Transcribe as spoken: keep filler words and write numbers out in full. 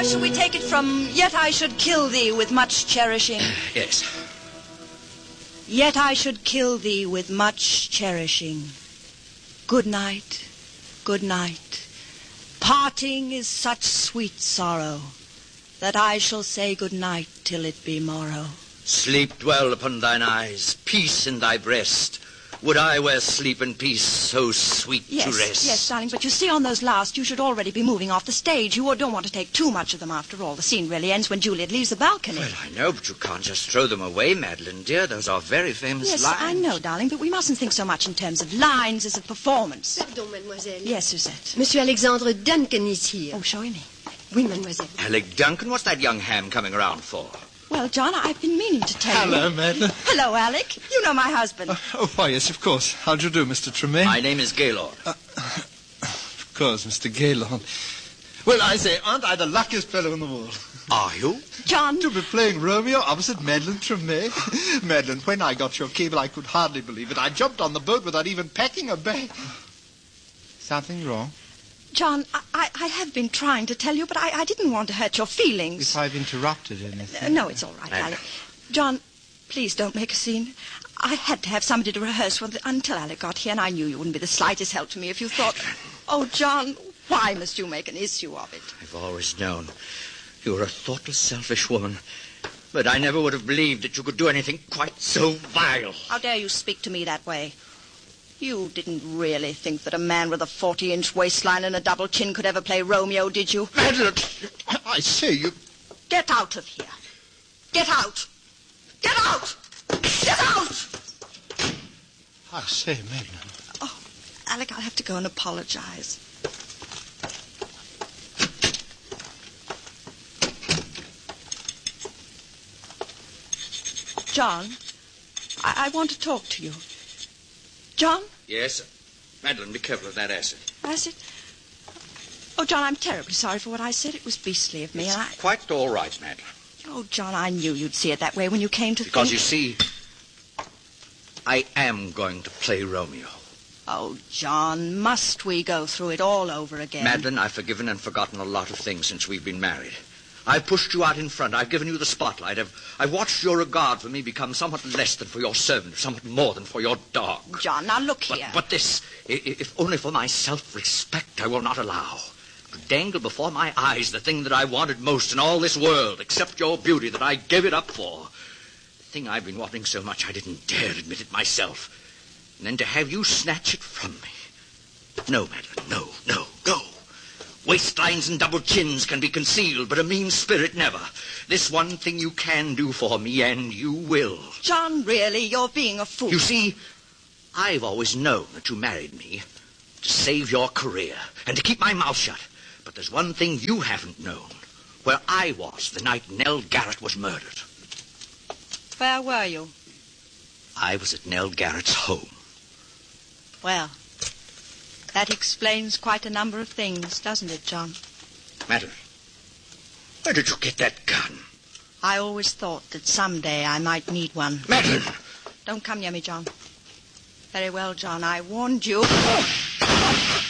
Now shall we take it from, yet I should kill thee with much cherishing? Yes. Yet I should kill thee with much cherishing. Good night, good night. Parting is such sweet sorrow, that I shall say good night till it be morrow. Sleep dwell upon thine eyes, peace in thy breast. Would I were sleep and peace so sweet yes, to rest. Yes, darling, but you see on those last you should already be moving off the stage. You don't want to take too much of them after all. The scene really ends when Juliet leaves the balcony. Well, I know, but you can't just throw them away, Madeline, dear. Those are very famous yes, lines. Yes, I know, darling, but we mustn't think so much in terms of lines as of performance. Pardon, mademoiselle. Yes, Suzette. Monsieur Alexandre Duncan is here. Oh, show him in. Oui, mademoiselle. Alec Duncan, what's that young ham coming around for? Well, John, I've been meaning to tell Hello, you. Hello, Madeline. Hello, Alec. You know my husband. Uh, oh, why, yes, of course. How do you do, Mister Tremaine? My name is Gaylord. Uh, of course, Mister Gaylord. Well, I say, aren't I the luckiest fellow in the world? Are you? John. To be playing Romeo opposite Madeline Tremaine. Madeline, when I got your cable, I could hardly believe it. I jumped on the boat without even packing a bag. Something wrong? John, I, I, I have been trying to tell you, but I, I didn't want to hurt your feelings. If I've interrupted anything. Uh, no, it's all right, Alec. John, please don't make a scene. I had to have somebody to rehearse with until Alec got here, and I knew you wouldn't be the slightest help to me if you thought... Oh, John, why must you make an issue of it? I've always known you were a thoughtless, selfish woman. But I never would have believed that you could do anything quite so vile. How dare you speak to me that way? You didn't really think that a man with a forty-inch waistline and a double chin could ever play Romeo, did you? Madeline, I say you... Get out of here. Get out. Get out. Get out. I say, Madeline. Oh, Alec, I'll have to go and apologize. John, I, I want to talk to you. John? Yes? Madeline, be careful of that acid. Acid? Oh, John, I'm terribly sorry for what I said. It was beastly of me. It's and I... quite all right, Madeline. Oh, John, I knew you'd see it that way when you came to Because, think... you see, I am going to play Romeo. Oh, John, must we go through it all over again? Madeline, I've forgiven and forgotten a lot of things since we've been married. I've pushed you out in front. I've given you the spotlight. I've, I've watched your regard for me become somewhat less than for your servant, somewhat more than for your dog. John, now look But, here. but this, if only for my self-respect, I will not allow. To dangle before my eyes the thing that I wanted most in all this world, except your beauty, that I gave it up for. The thing I've been wanting so much I didn't dare admit it myself. And then to have you snatch it from me. No, Madeline, no, no, go. Waistlines and double chins can be concealed, but a mean spirit never. This one thing you can do for me, and you will. John, really, you're being a fool. You see, I've always known that you married me to save your career and to keep my mouth shut. But there's one thing you haven't known. Where I was the night Nell Garrett was murdered. Where were you? I was at Nell Garrett's home. Well, that explains quite a number of things, doesn't it, John? Madeline, where did you get that gun? I always thought that someday I might need one. Madeline! Don't come near me, John. Very well, John, I warned you.